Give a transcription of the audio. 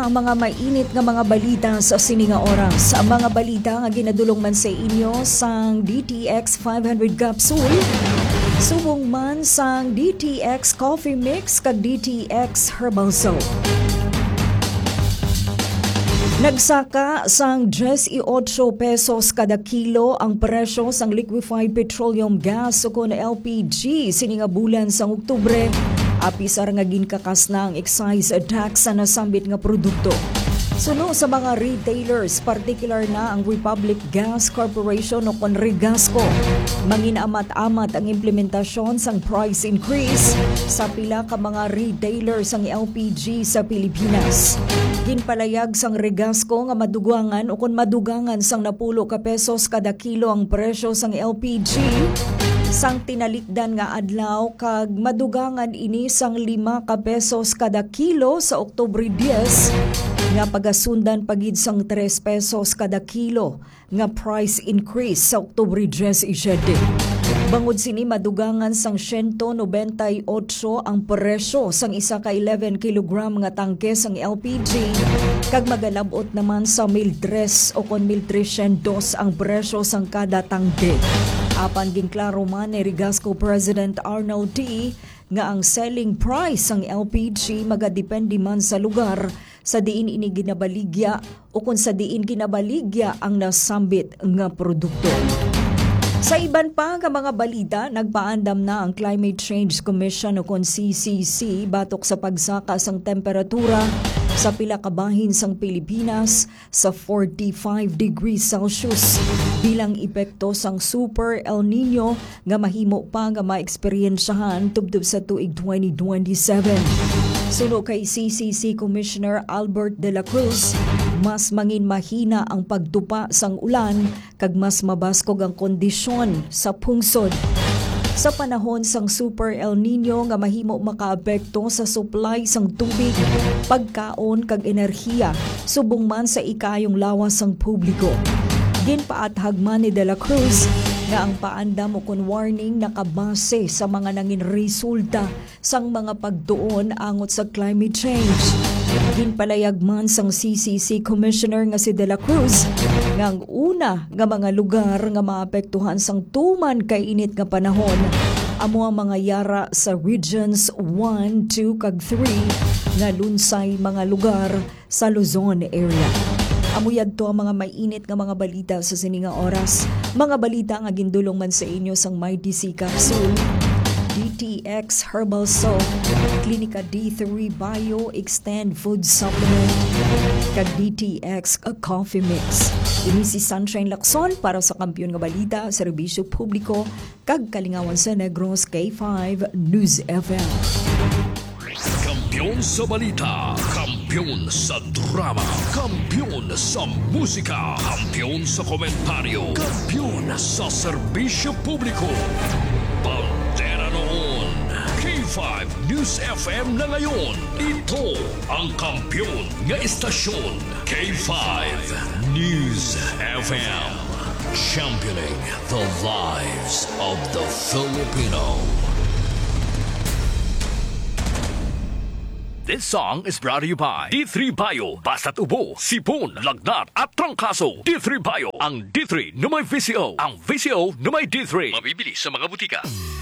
Ang mga mainit nga mga balita sa sininga oras. Ang mga balita nga ginadulong man sa inyo sang DTX 500 capsule. Subong man sang DTX Coffee Mix kag DTX Herbal Soap. Nagsaka sang 18 pesos kada kilo ang presyo sang liquefied petroleum gas o kon LPG sininga bulan sang Oktubre. Apisar nga ginkakas na ang excise tax sa nasambit nga produkto. Suno sa mga retailers, particular na ang Republic Gas Corporation o kon Regasco, manginamat-amat ang implementasyon sang price increase sa pila ka mga retailers ang LPG sa Pilipinas. Ginpalayag sang Regasco nga madugangan o kon madugangan sang napulo ka pesos kada kilo ang presyo sang LPG sang tinalikdan nga adlaw kag madugangan ini sang 5 ka pesos kada kilo sa Oktubre 10 nga pagasundan pagid sang 3 pesos kada kilo nga price increase sa Oktubre 17. Bangod sini madugangan sang 198 ang presyo sang isa ka 11 kilogram nga tangke sang LPG kag magalabot naman sa 1,300 o kon 1,300 ang presyo sang kada tangke. Apan ginklaro man ni Regasco President Arnold T. nga ang selling price ng LPG magadepende man sa lugar sa diin ini ginabaligya o kung sa diin ginabaligya ang nasambit nga produkto. Sa iban pa nga mga balita, nagpaandam na ang Climate Change Commission o kon CCC batok sa pagsaka sang temperatura sa pila ka bahin sang Pilipinas sa 45 degrees Celsius bilang epekto sang Super El Nino nga mahimo pa nga maeksperiensyahan tubtob sa tuig 2027. Suno kay CCC Commissioner Albert de la Cruz, mas mangin mahina ang pagtupa sang ulan kag mas mabaskog ang kondisyon sa pungsod. Sa panahon sang Super El Nino nga mahimo makaapekto sa supply sang tubig, pagkaon kag enerhiya subong man sa ikayong lawas sang publiko. Ginpaathag man ni De La Cruz nga ang paandam o kon warning nakabase sa mga nangin resulta sang mga pagtuon angot sa climate change. Ginpalayag man sang CCC Commissioner nga si De La Cruz nga ang una nga mga lugar nga maapektuhan sang tuman kay init nga panahon amo ang mga yara sa regions 1, 2 kag 3 nga lunsay mga lugar sa Luzon area. Amuyad to ang mga mainit nga mga balita sa sininga oras. Mga balita nga gindulong man sa inyo sang Mighty C Capsule, DTX Herbal Soap, Clinica D3 Bio Extend Food Supplement, kag DTX Coffee Mix. Ini si Sunshine Lacson para sa Kampiyon nga Balita, Serbisyo Publiko, kag Kalingawan sa Negros K5 News FM. Kampiyon sa balita, kampiyon sa drama, kampiyon sa musika, kampiyon sa komentaryo, kampiyon sa serbisyo publiko. Pantera noon, K5 News FM na ngayon. Ito ang kampiyon nga istasyon, K5 News FM. Championing the lives of the Filipino. This song is brought to you by D3 Bio, Basta't Ubo, Sipon, Lagnat at Trangkaso. D3 Bio, ang D3 na may VCO, ang VCO na may D3. Mabibili sa mga butika.